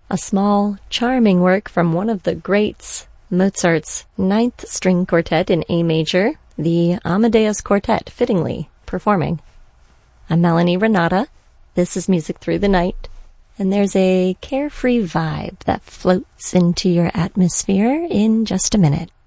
a small, charming work from one of the greats, Mozart's Ninth String Quartet in A major, the Amadeus Quartet, fittingly, performing. I'm Melanie Renata. This is Music Through the Night, and there's a carefree vibe that floats into your atmosphere in just a minute.